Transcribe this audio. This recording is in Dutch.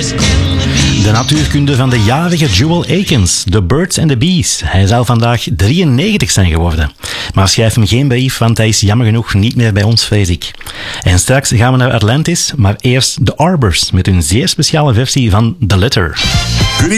De natuurkunde van de jarige Jewel Akins, The Birds and the Bees. Hij zal vandaag 93 zijn geworden. Maar schrijf hem geen brief, want hij is jammer genoeg niet meer bij ons, vrees ik. En straks gaan we naar Atlantis, maar eerst de Arbors met hun zeer speciale versie van The Letter.